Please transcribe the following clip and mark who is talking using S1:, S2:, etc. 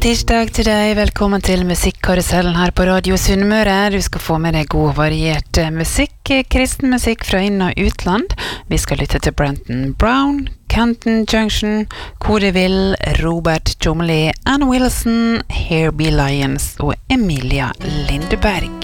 S1: tirsdag til deg, velkommen til musikkarusellen her på Radio Sunnmøre. Du skal få med deg god variert musikk, kristen musikk fra inn- og utland. Vi skal lytte til Brenton Brown, Canton Junction, Kåre Will, Robert Jomli, Ann Wilson, Here Be Lions og Emilia Lindeberg.